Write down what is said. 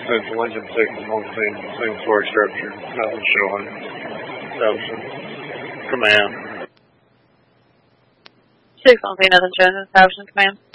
Central Lincoln 6 is on the same story structure. Nothing showing. That was a command. 6 on scene, nothing showing. This is Patterson command.